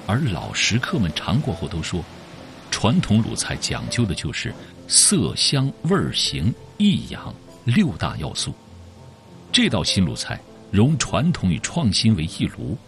而老食客们尝过后都说，传统鲁菜讲究的就是色香味形一养6大要素。这道新鲁菜融传统与创新为一炉，